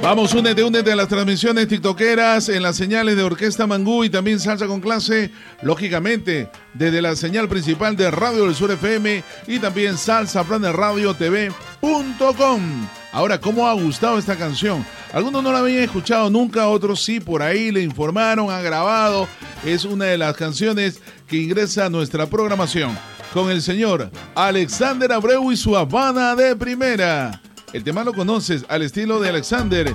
Vamos, únete a las transmisiones tiktokeras en las señales de Orquesta Mangú y también Salsa con Clase, lógicamente, desde la señal principal de Radio del Sur FM y también salsaplanerradiotv.com. Ahora, ¿cómo ha gustado esta canción? Algunos no la habían escuchado nunca, otros sí, por ahí le informaron, han grabado. Es una de las canciones que ingresa a nuestra programación con el señor Alexander Abreu y su Habana de Primera. El tema lo conoces al estilo de Alexander